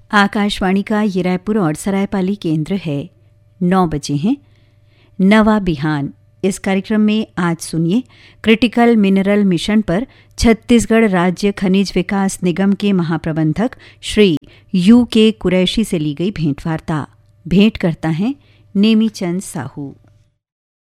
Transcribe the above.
आकाशवाणी का ये रायपुर और सरायपाली केंद्र है। 9 बजे हैं। नवा बिहान इस कार्यक्रम में आज सुनिए क्रिटिकल मिनरल मिशन पर छत्तीसगढ़ राज्य खनिज विकास निगम के महाप्रबंधक श्री U.K. कुरैशी से ली गई भेंटवार्ता। भेंट करता है नेमीचंद साहू।